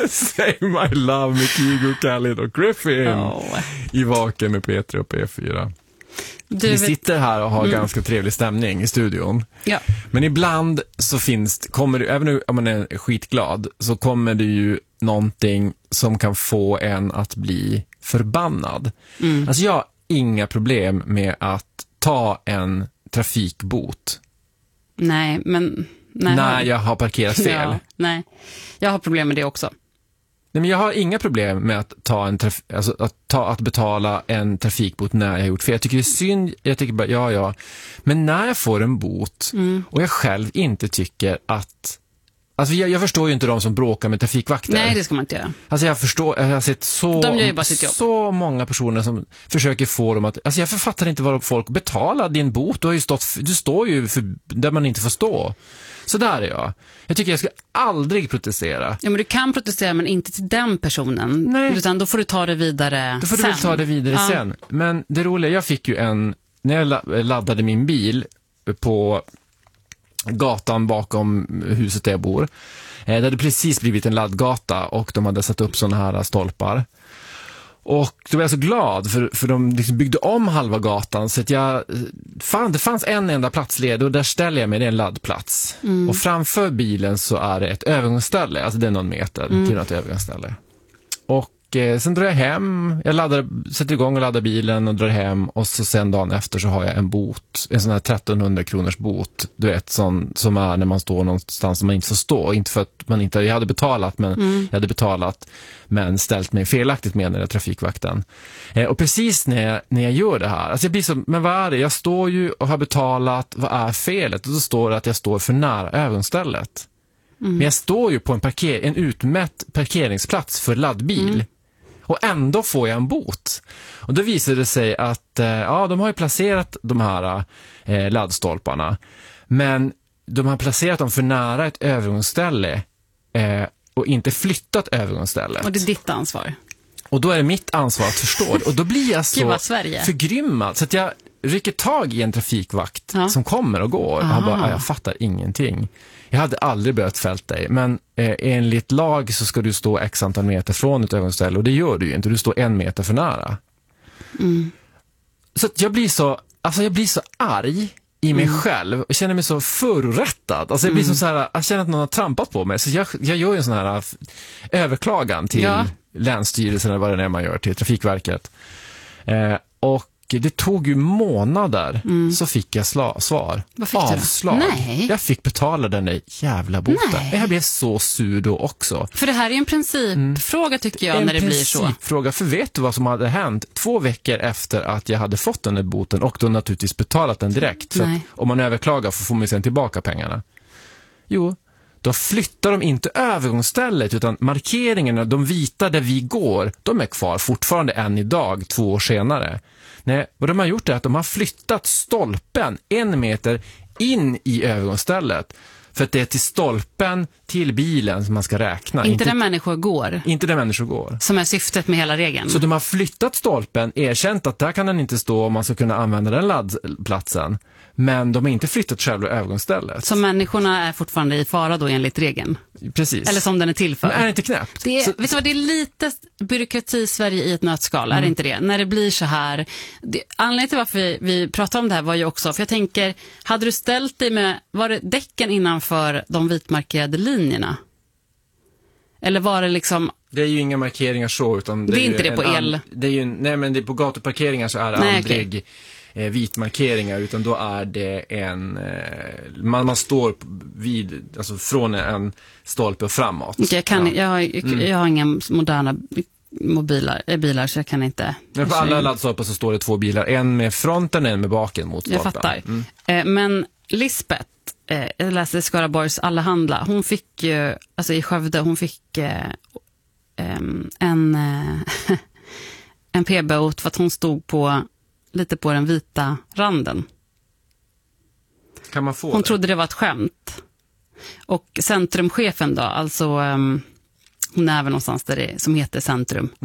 Save My Love med Kygo, Khalid och Griffin i Vaken med P3 och P4. Vi sitter här och har ganska trevlig stämning i studion. Ja. Men ibland så kommer det, även om man är skitglad, så kommer det ju någonting som kan få en att bli förbannad. Alltså jag har inga problem med att ta en trafikbot. Nej, men... när jag har parkerat fel. Ja, nej, jag har problem med det också. Nej, men jag har inga problem med att att betala en trafikbot när jag har gjort fel. Jag tycker det är synd, jag tycker bara, ja. Men när jag får en bot och jag själv inte tycker att... Alltså jag förstår ju inte de som bråkar med trafikvakter. Nej, det ska man inte göra. Alltså jag har sett de gör ju bara sitt jobb. Så många personer som försöker få dem att... Alltså jag författar inte vad folk betalar din bot. Du står ju för där man inte får stå. Så där är jag. Jag tycker jag ska aldrig protestera. Ja, men du kan protestera, men inte till den personen. Nej. Utan då får du ta det vidare Då får du väl ta det vidare sen. Men det roliga, jag fick ju när jag laddade min bil på gatan bakom huset där jag bor. Det hade precis blivit en laddgata och de hade satt upp såna här stolpar. Och då var jag så glad för de liksom byggde om halva gatan så att det fanns en enda plats ledig och där ställer jag mig, det är en laddplats. Och framför bilen så är det ett övergångsställe, alltså det är någon meter till något övergångsställe. Och sen drar jag hem, sätter igång och laddar bilen och drar hem och så sen dagen efter så har jag en bot, en sån här 1300 kronors bot, du vet, som är när man står någonstans som man inte får stå, inte för att jag hade betalat, men jag hade betalat men ställt mig felaktigt, menade trafikvakten. Och precis när jag gör det här, alltså jag blir så, men vad är det? Jag står ju och har betalat, vad är felet? Och då står det att jag står för nära övergångsstället. Men jag står ju på en utmätt parkeringsplats för laddbil. Och ändå får jag en bot. Och då visade det sig att de har ju placerat de här laddstolparna. Men de har placerat dem för nära ett övergångsställe och inte flyttat övergångsstället. Och det är ditt ansvar. Och då är det mitt ansvar att förstå det. Och då blir jag så förgrymmad så att jag rycker tag i en trafikvakt som kommer och går. Och han bara, jag fattar ingenting. Jag hade aldrig börjat fällt dig, men enligt lag så ska du stå x antal meter från ett övergångsställe och det gör du ju inte, du står 1 meter för nära. Så att jag blir så arg i mig själv och känner mig så förrättad. Alltså jag blir så här, jag känner att någon har trampat på mig, så jag gör en sån här överklagan till länsstyrelsen eller vad det är man gör, till Trafikverket. Och det tog ju månader så fick jag svar. Avslag. Nej. Jag fick betala den där jävla boten. Jag blev så sur då också. För det här är en principfråga tycker jag när det blir så. En principfråga, för vet du vad som hade hänt 2 veckor efter att jag hade fått den där boten och då naturligtvis betalat den direkt. För att om man överklagar får man sen tillbaka pengarna. Jo, då flyttar de inte övergångsstället utan markeringarna, de vita där vi går, de är kvar fortfarande än idag 2 år senare. Nej, vad de har gjort är att de har flyttat stolpen 1 meter in i övergångsstället. För att det är till stolpen, till bilen som man ska räkna. Inte där människor går. Inte där människor går. Som är syftet med hela regeln. Så de har flyttat stolpen, erkänt att där kan den inte stå om man ska kunna använda den laddplatsen. Men de har inte flyttat själva övergångsstället. Så människorna är fortfarande i fara då enligt regeln. Precis. Eller som den är till för. Men är det inte knäppt? Vet du vad, det är lite byråkrati i Sverige i ett nötskal, är det inte det? När det blir så här. Anledningen till varför vi pratar om det här var ju också, för jag tänker, hade du ställt dig med, var det däcken innanför de vitmarkerade linjerna? Eller var det liksom... Det är ju inga markeringar så, utan det är inte det på el. Det är ju, nej, men det är på gatuparkeringar så är det aldrig vitmarkeringar, utan då är det man står vid, alltså från en stolpe och framåt. Okay, jag har inga moderna bilar så jag kan inte. Men på alla laddstolpar så står det 2 bilar, en med fronten och en med baken mot stolpen. Jag fattar. Men Lisbeth, jag läste Skaraborgs Allehanda, hon fick ju, alltså i Skövde, hon fick en p-bot för att hon stod lite på den vita randen. Kan man få hon det? Trodde det var ett skämt. Och centrumchefen då, alltså hon är väl någonstans där det som heter Centrum.